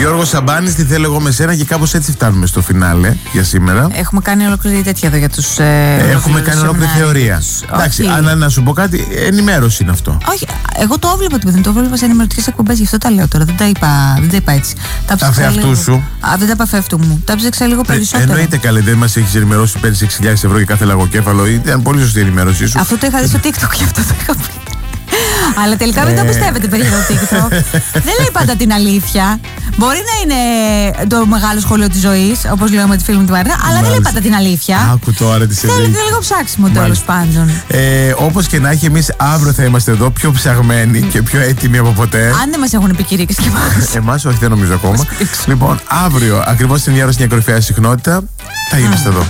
Γιώργος Σαμπάνης, τι θέλω εγώ με σένα, και κάπως έτσι φτάνουμε στο φινάλε για σήμερα. Έχουμε κάνει ολόκληρη τέτοια εδώ για τους. Έχουμε κάνει ολόκληρη θεωρία. Εντάξει, να σου πω κάτι, ενημέρωση είναι αυτό. Όχι, εγώ το έβλεπα το παιδί, το έβλεπα σε ενημερωτικές εκπομπές, γι' αυτό τα λέω τώρα. Δεν τα είπα έτσι. Αφεαυτού σου. Δεν τα παφεύτου μου. Τα ψάξα λίγο περισσότερο. Εννοείται, καλέ, δεν μας έχεις ενημερώσει, παίρνεις 6.000 ευρώ για κάθε λαγοκέφαλο. Ήταν πολύ σωστή η ενημέρωσή σου. Αυτό το είχα δει στο TikTok, γι' αυτό το είχα πει. Αλλά τελικά μην το πιστεύετε, παιδιά, το TikTok. Δεν λέει πάντα την αλήθεια. Μπορεί να είναι το μεγάλο σχολείο της ζωής, όπως λέω με τη φίλη μου τη Μαρίνα, αλλά δεν λέει πάντα την αλήθεια. Άκου τώρα τη Θέλει και λίγο ψάξιμο, τέλος πάντων. Όπως και να έχει, εμείς αύριο θα είμαστε εδώ πιο ψαγμένοι και πιο έτοιμοι από ποτέ. Αν δεν μας έχουν πει κηρύξεις και εμάς. Εμάς όχι, δεν νομίζω ακόμα. Λοιπόν, αύριο, ακριβώς την ίδια ώρα στην κορυφαία συχνότητα, θα είμαστε εδώ.